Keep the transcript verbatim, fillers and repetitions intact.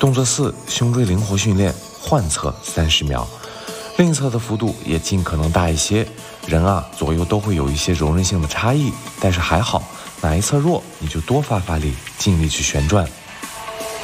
动作四，胸椎灵活训练，换侧三十秒，另一侧的幅度也尽可能大一些。人啊，左右都会有一些柔韧性的差异，但是还好，哪一侧弱你就多发发力，尽力去旋转。